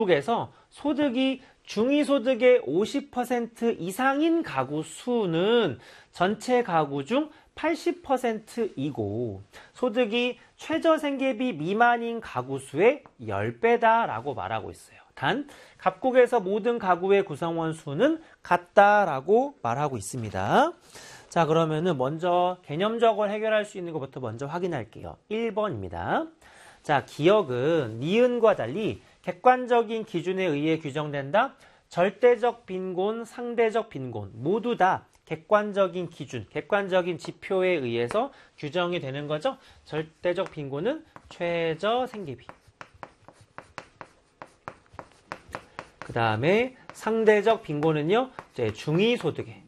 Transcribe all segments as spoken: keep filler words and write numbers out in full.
각국에서 소득이 중위소득의 오십 퍼센트 이상인 가구 수는 전체 가구 중 팔십 퍼센트이고 소득이 최저생계비 미만인 가구 수의 십 배다라고 말하고 있어요. 단 각국에서 모든 가구의 구성원 수는 같다라고 말하고 있습니다. 자, 그러면은 먼저 개념적으로 해결할 수 있는 것부터 먼저 확인할게요. 일 번입니다. 자, 기억은 니은과 달리 객관적인 기준에 의해 규정된다. 절대적 빈곤, 상대적 빈곤 모두 다 객관적인 기준, 객관적인 지표에 의해서 규정이 되는 거죠. 절대적 빈곤은 최저 생계비. 그 다음에 상대적 빈곤은요, 이제 중위소득에,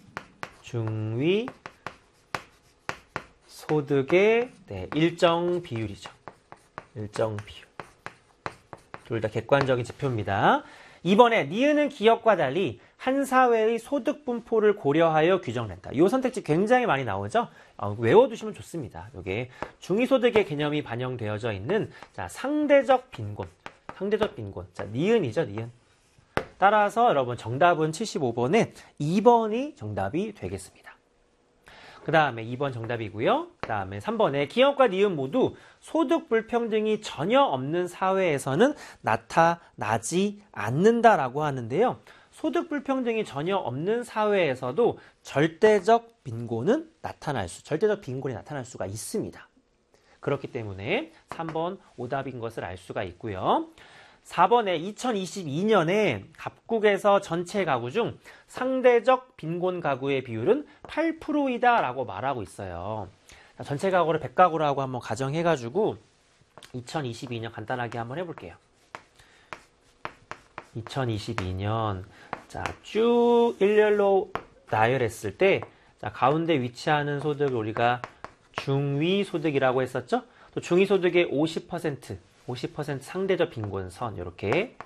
중위소득의 네, 일정 비율이죠. 일정 비율. 둘 다 객관적인 지표입니다. 이번에 니은은 기억과 달리 한 사회의 소득 분포를 고려하여 규정된다. 이 선택지 굉장히 많이 나오죠? 어, 외워두시면 좋습니다. 이게 중위소득의 개념이 반영되어져 있는 자, 상대적 빈곤. 상대적 빈곤. 자, 니은이죠, 니은. 따라서 여러분 정답은 칠십오 번에 이 번이 정답이 되겠습니다. 그 다음에 이 번 정답이고요. 그 다음에 삼 번에 기억과 니은 모두 소득 불평등이 전혀 없는 사회에서는 나타나지 않는다라고 하는데요. 소득 불평등이 전혀 없는 사회에서도 절대적 빈곤은 나타날 수, 절대적 빈곤이 나타날 수가 있습니다. 그렇기 때문에 삼 번 오답인 것을 알 수가 있고요. 사 번에 이천이십이 년에 각국에서 전체 가구 중 상대적 빈곤 가구의 비율은 팔 퍼센트이다 라고 말하고 있어요. 전체 가구를 백 가구라고 한번 가정해가지고 이천이십이 년 간단하게 한번 해볼게요. 이천이십이 년 자, 쭉 일렬로 나열했을 때 자, 가운데 위치하는 소득을 우리가 중위소득이라고 했었죠? 또 중위소득의 오십 퍼센트 오십 퍼센트 상대적 빈곤선 이렇게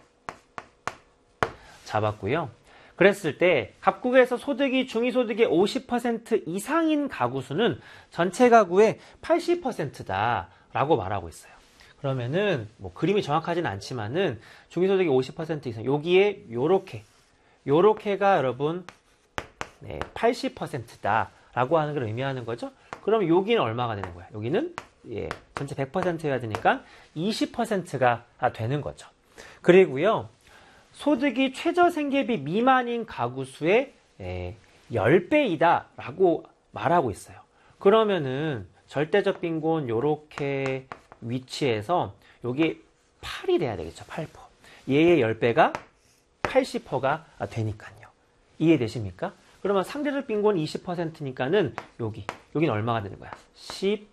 잡았고요. 그랬을 때 각국에서 소득이 중위소득의 오십 퍼센트 이상인 가구 수는 전체 가구의 팔십 퍼센트다라고 말하고 있어요. 그러면은 뭐 그림이 정확하진 않지만은 중위소득의 오십 퍼센트 이상 여기에 요렇게 요렇게가 여러분 네, 팔십 퍼센트다라고 하는 걸 의미하는 거죠. 그럼 여기는 얼마가 되는 거야? 여기는 예, 전체 백 퍼센트여야 되니까 이십 퍼센트가 되는 거죠. 그리고요, 소득이 최저생계비 미만인 가구 수의 예, 십 배이다 라고 말하고 있어요. 그러면은 절대적 빈곤 요렇게 위치해서 여기 팔이 돼야 되겠죠. 팔 퍼센트. 얘의 십 배가 팔십 퍼센트가 되니까요. 이해되십니까? 그러면 상대적 빈곤 이십 퍼센트니까는 여기, 여기는 얼마가 되는 거야? 십이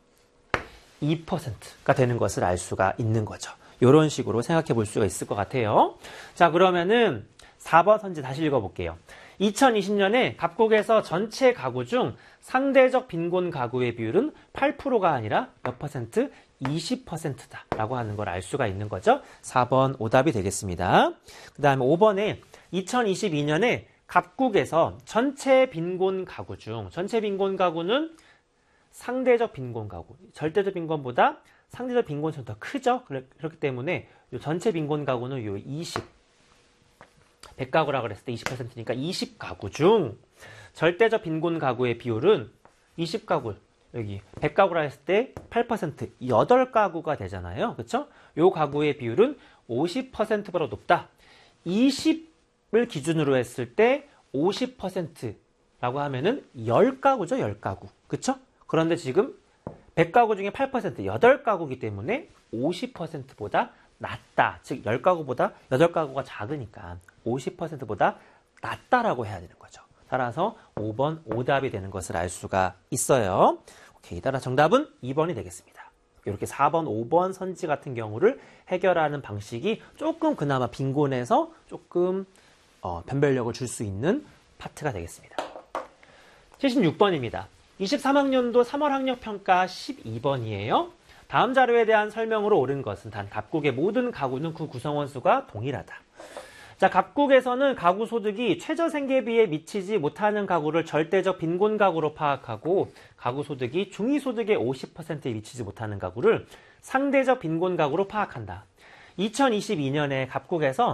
퍼센트가 되는 것을 알 수가 있는 거죠. 이런 식으로 생각해 볼 수가 있을 것 같아요. 자, 그러면은 사 번 선지 다시 읽어볼게요. 이천이십 년에 각국에서 전체 가구 중 상대적 빈곤 가구의 비율은 팔 퍼센트가 아니라 몇 퍼센트? 이십 퍼센트다 라고 하는 걸 알 수가 있는 거죠. 사 번 오답이 되겠습니다. 그 다음에 오 번에 이천이십이 년에 각국에서 전체 빈곤 가구 중 전체 빈곤 가구는 상대적 빈곤 가구, 절대적 빈곤보다 상대적 빈곤이 더 크죠. 그렇기 때문에 요 전체 빈곤 가구는 요 이십, 백 가구라고 그랬을 때 이십 퍼센트니까 이십 가구 중 절대적 빈곤 가구의 비율은 이십 가구, 여기 백 가구라 했을 때 팔 퍼센트, 여덟 가구가 되잖아요. 그렇죠? 요 가구의 비율은 오십 퍼센트보다 높다. 이십을 기준으로 했을 때 오십 퍼센트라고 하면은 십 가구죠. 십 가구. 그렇죠? 그런데 지금 백 가구 중에 팔 퍼센트, 여덟 가구이기 때문에 오십 퍼센트보다 낮다. 즉 십 가구보다 여덟 가구가 작으니까 오십 퍼센트보다 낮다라고 해야 되는 거죠. 따라서 오 번 오답이 되는 것을 알 수가 있어요. 오케이, 따라 정답은 이 번이 되겠습니다. 이렇게 사 번, 오 번 선지 같은 경우를 해결하는 방식이 조금 그나마 빈곤에서 조금 어, 변별력을 줄 수 있는 파트가 되겠습니다. 칠십육 번입니다. 이십삼 학년도 삼월 학력평가 십이 번이에요. 다음 자료에 대한 설명으로 옳은 것은 단 각국의 모든 가구는 그 구성원 수가 동일하다. 자, 각국에서는 가구 소득이 최저생계비에 미치지 못하는 가구를 절대적 빈곤 가구로 파악하고 가구 소득이 중위소득의 오십 퍼센트에 미치지 못하는 가구를 상대적 빈곤 가구로 파악한다. 이천이십이 년에 각국에서